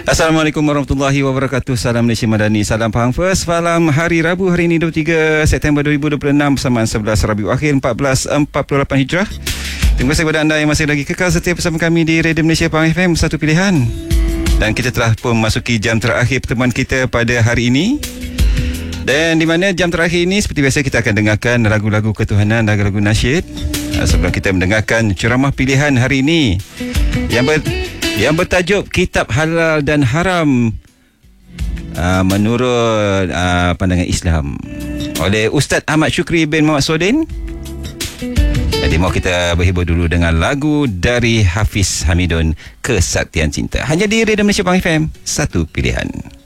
Assalamualaikum warahmatullahi wabarakatuh. Salam Malaysia Madani. Salam Pahang First. Malam hari Rabu hari ini 23 September 2026 bersamaan 11 Rabiul Akhir 1448 Hijrah. Terima kasih kepada anda yang masih lagi kekal setia bersama kami di Radio Malaysia Pahang FM, satu pilihan. Dan kita telah pun memasuki jam terakhir pertemuan kita pada hari ini. Dan di mana jam terakhir ini seperti biasa kita akan dengarkan lagu-lagu ketuhanan, lagu-lagu nasyid. Sebelum kita mendengarkan ceramah pilihan hari ini yang bertajuk Kitab Halal dan Haram menurut pandangan Islam oleh Ustaz Ahmad Syukri bin Muhammad Sodin. Jadi mau kita berhibur dulu dengan lagu dari Hafiz Hamidun, Kesaktian Cinta. Hanya di Radio Malaysia Pahang FM, satu pilihan.